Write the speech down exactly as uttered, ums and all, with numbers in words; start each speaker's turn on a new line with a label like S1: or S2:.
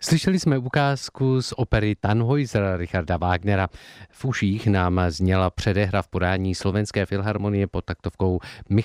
S1: Slyšeli jsme ukázku z opery Tannhäuser Richarda Wagnera. V uších nám zněla předehra v podání Slovenské filharmonie pod taktovkou Michala